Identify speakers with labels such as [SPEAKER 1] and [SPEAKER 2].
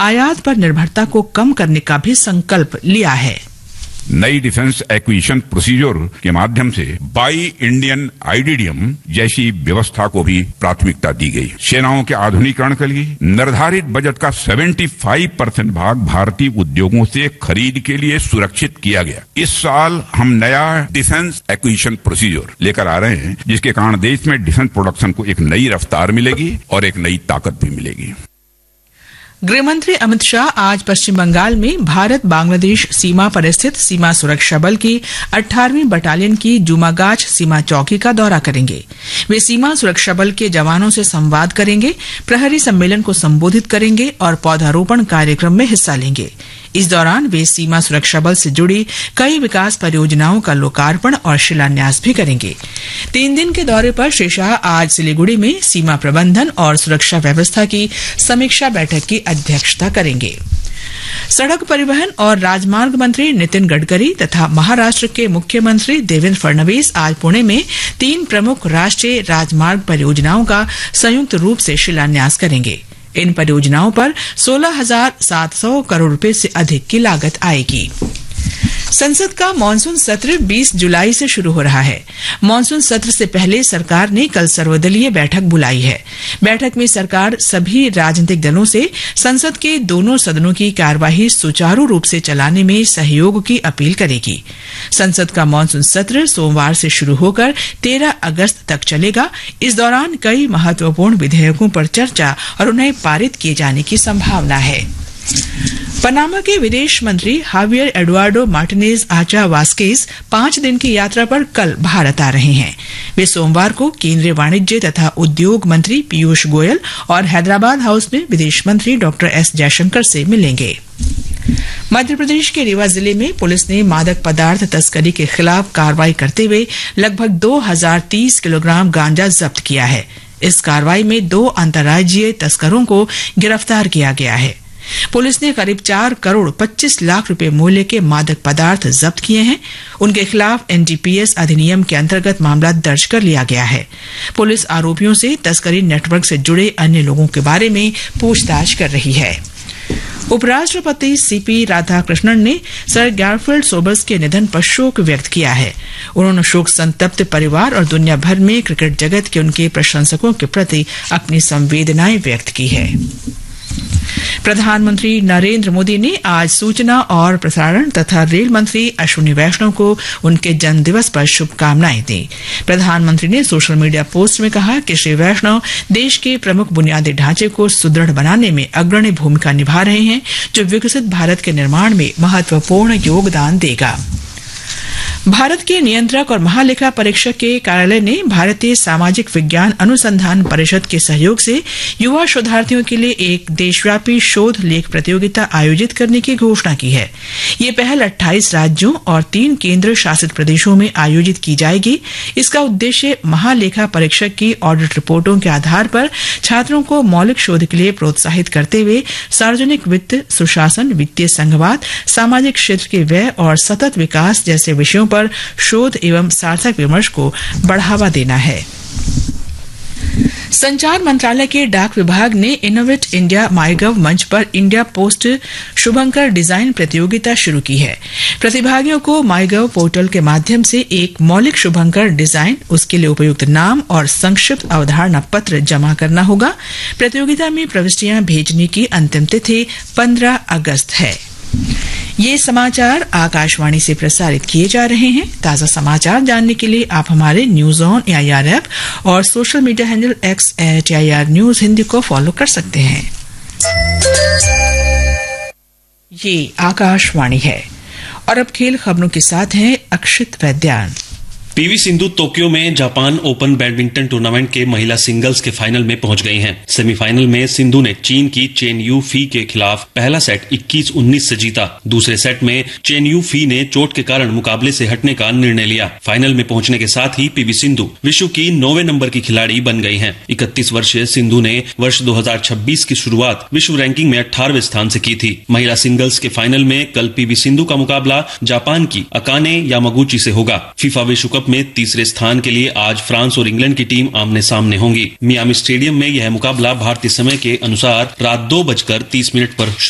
[SPEAKER 1] आयात पर निर्भरता को कम करने का भी संकल्प लिया है।
[SPEAKER 2] नई डिफेंस एक्विजिशन प्रोसीजर के माध्यम से बाई इंडियन आईडीडीएम जैसी व्यवस्था को भी प्राथमिकता दी गई। सेनाओं के आधुनिकीकरण के लिए निर्धारित बजट का 75% भाग भारतीय उद्योगों से खरीद के लिए सुरक्षित किया गया। इस साल हम नया डिफेंस एक्विजिशन प्रोसीजर लेकर आ रहे हैं, जिसके कारण देश में डिफेंस प्रोडक्शन को एक नई रफ्तार मिलेगी और एक नई ताकत भी मिलेगी।
[SPEAKER 1] गृहमंत्री अमित शाह आज पश्चिम बंगाल में भारत बांग्लादेश सीमा पर स्थित सीमा सुरक्षा बल की 18वीं बटालियन की जुमागाछ सीमा चौकी का दौरा करेंगे। वे सीमा सुरक्षा बल के जवानों से संवाद करेंगे, प्रहरी सम्मेलन को संबोधित करेंगे और पौधारोपण कार्यक्रम में हिस्सा लेंगे। इस दौरान वे सीमा सुरक्षा बल से जुड़ी कई विकास परियोजनाओं का लोकार्पण और शिलान्यास भी करेंगे। 3 दिन के दौरे पर श्री शाह आज सिलीगुड़ी में सीमा प्रबंधन और सुरक्षा व्यवस्था की समीक्षा बैठक की अध्यक्षता करेंगे। सड़क परिवहन और राजमार्ग मंत्री नितिन गडकरी तथा महाराष्ट्र के मुख्यमंत्री देवेंद्र फडणवीस आज पुणे में 3 प्रमुख राष्ट्रीय राजमार्ग परियोजनाओं का संयुक्त रूप से शिलान्यास करेंगे। इन परियोजनाओं पर 16,700 करोड़ रुपए से अधिक की लागत आएगी। संसद का मानसून सत्र 20 जुलाई से शुरू हो रहा है। मानसून सत्र से पहले सरकार ने कल सर्वदलीय बैठक बुलाई है। बैठक में सरकार सभी राजनीतिक दलों से संसद के दोनों सदनों की कार्यवाही सुचारू रूप से चलाने में सहयोग की अपील करेगी। संसद का मानसून सत्र सोमवार से शुरू होकर 13 अगस्त तक चलेगा। इस दौरान कई महत्वपूर्ण विधेयकों पर चर्चा और उन्हें पारित किए जाने की संभावना है। पनामा के विदेश मंत्री हावियर एडुआर्डो मार्टिनेज आचा वास्केस 5 दिन की यात्रा पर कल भारत आ रहे हैं। वे सोमवार को केंद्रीय वाणिज्य तथा उद्योग मंत्री पीयूष गोयल और हैदराबाद हाउस में विदेश मंत्री डॉक्टर एस जयशंकर से मिलेंगे। मध्य प्रदेश के रीवा जिले में पुलिस ने मादक पदार्थ तस्करी के खिलाफ कार्रवाई करते हुए लगभग 2030 किलोग्राम गांजा जब्त किया है। इस कार्रवाई में 2 अंतर्राज्यीय तस्करों को गिरफ्तार किया गया है। पुलिस ने करीब 4 करोड़ 25 लाख रुपए मूल्य के मादक पदार्थ जब्त किए हैं। उनके खिलाफ एनडीपीएस अधिनियम के अंतर्गत मामला दर्ज कर लिया गया है। पुलिस आरोपियों से तस्करी नेटवर्क से जुड़े अन्य लोगों के बारे में पूछताछ कर रही है। उपराष्ट्रपति सीपी राधाकृष्णन ने सर गैरफील्ड सोबर्स के निधन पर शोक व्यक्त किया है। उन्होंने शोक संतप्त परिवार और दुनिया भर में क्रिकेट जगत के उनके प्रशंसकों के प्रति अपनी संवेदनाएं व्यक्त की है। प्रधानमंत्री नरेंद्र मोदी ने आज सूचना और प्रसारण तथा रेल मंत्री अश्विनी वैष्णव को उनके जन्मदिवस पर शुभकामनाएं दी। प्रधानमंत्री ने सोशल मीडिया पोस्ट में कहा कि श्री वैष्णव देश के प्रमुख बुनियादी ढांचे को सुदृढ़ बनाने में अग्रणी भूमिका निभा रहे हैं, जो विकसित भारत के निर्माण में महत्वपूर्ण योगदान देगा। भारत के नियंत्रक और महालेखा परीक्षक के कार्यालय ने भारतीय सामाजिक विज्ञान अनुसंधान परिषद के सहयोग से युवा शोधार्थियों के लिए एक देशव्यापी शोध लेख प्रतियोगिता आयोजित करने की घोषणा की है। ये पहल 28 राज्यों और 3 केंद्र शासित प्रदेशों में आयोजित की जाएगी। इसका उद्देश्य महालेखा परीक्षक की ऑडिट रिपोर्टों के आधार पर छात्रों को मौलिक शोध के लिए प्रोत्साहित करते हुए सार्वजनिक वित्त, सुशासन, वित्तीय संघवाद, सामाजिक क्षेत्र के व्यय और सतत विकास जैसे विषयों पर शोध एवं सार्थक विमर्श को बढ़ावा देना है। संचार मंत्रालय के डाक विभाग ने इनोवेट इंडिया माईगव मंच पर इंडिया पोस्ट शुभंकर डिजाइन प्रतियोगिता शुरू की है। प्रतिभागियों को माईगव पोर्टल के माध्यम से एक मौलिक शुभंकर डिजाइन, उसके लिए उपयुक्त नाम और संक्षिप्त अवधारणा पत्र जमा करना होगा। प्रतियोगिता में प्रविष्टियां भेजने की अंतिम तिथि 15 अगस्त है। ये समाचार आकाशवाणी से प्रसारित किए जा रहे हैं। ताजा समाचार जानने के लिए आप हमारे न्यूज ऑन AIR ऐप और social media handle X @AIR news Hindi को फॉलो कर सकते हैं। ये आकाशवाणी है और अब खेल खबरों के साथ हैं अक्षित वैद्यान।
[SPEAKER 3] पीवी सिंधु टोक्यो में जापान ओपन बैडमिंटन टूर्नामेंट के महिला सिंगल्स के फाइनल में पहुंच गई हैं। सेमीफाइनल में सिंधु ने चीन की चेन यू फी के खिलाफ पहला सेट 21-19 से जीता। दूसरे सेट में चेन यू फी ने चोट के कारण मुकाबले से हटने का निर्णय लिया। फाइनल में पहुंचने के साथ ही पीवी सिंधु विश्व की 9वें नंबर की खिलाड़ी बन गई हैं। 31 वर्षीय सिंधु ने वर्ष 2026 की शुरुआत विश्व रैंकिंग में 18वें स्थान से की थी। महिला सिंगल्स के फाइनल में कल पीवी सिंधु का मुकाबला जापान की अकाने यामागुची से होगा। फीफा विश्व कप में तीसरे स्थान के लिए आज फ्रांस और इंग्लैंड की टीम आमने सामने होंगी। मियामी स्टेडियम में यह मुकाबला भारतीय समय के अनुसार रात 2:30 पर